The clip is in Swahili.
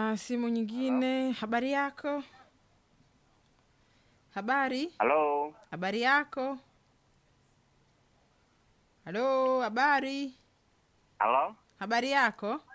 Simu nyingine. Habari yako? Habari? Halo. Habari yako? Halo, habari? Halo. Habari yako?